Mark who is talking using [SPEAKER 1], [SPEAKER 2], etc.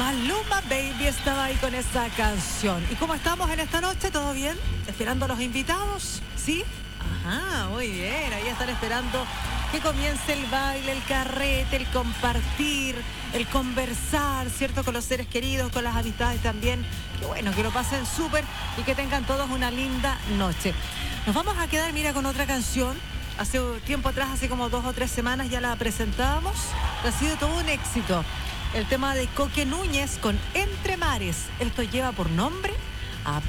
[SPEAKER 1] Maluma Baby estaba ahí con esa canción. ¿Y cómo estamos en esta noche? ¿Todo bien? ¿Esperando a los invitados? ¿Sí? Ajá, muy bien. Ahí están esperando que comience el baile, el carrete, el compartir, el conversar, ¿cierto? Con los seres queridos, con las amistades también. Qué bueno, que lo pasen súper y que tengan todos una linda noche. Nos vamos a quedar, mira, con otra canción. Hace tiempo atrás, hace como 2 o 3 semanas ya la presentábamos. Ha sido todo un éxito. El tema de Coque Núñez con Entre Mares. Esto lleva por nombre